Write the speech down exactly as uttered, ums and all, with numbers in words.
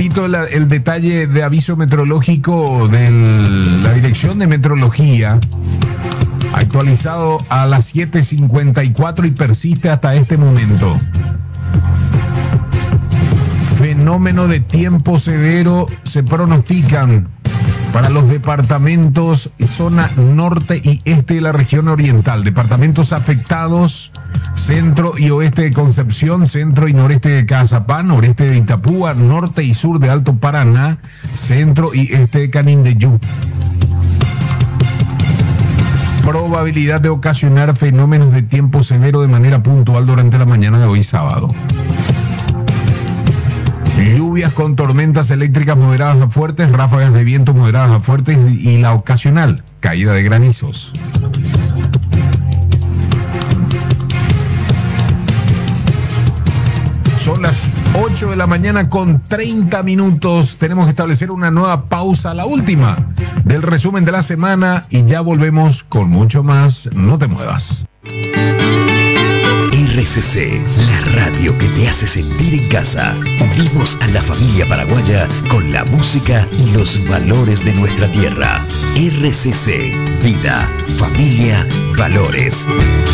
poquito la, el detalle de aviso meteorológico de la Dirección de Meteorología, actualizado a las siete cincuenta y cuatro y persiste hasta este momento. Fenómeno de tiempo severo se pronostican para los departamentos zona norte y este de la región oriental. Departamentos afectados: centro y oeste de Concepción, centro y noreste de Cazapán, noreste de Itapúa, norte y sur de Alto Paraná, centro y este de Canindeyú. Probabilidad de ocasionar fenómenos de tiempo severo de manera puntual durante la mañana de hoy sábado. Lluvias con tormentas eléctricas moderadas a fuertes, ráfagas de viento moderadas a fuertes y la ocasional caída de granizos. Son las ocho de la mañana con treinta minutos. Tenemos que establecer una nueva pausa, la última del resumen de la semana, y ya volvemos con mucho más. No te muevas. R C C, la radio que te hace sentir en casa. Unimos a la familia paraguaya con la música y los valores de nuestra tierra. R C C, vida, familia, valores.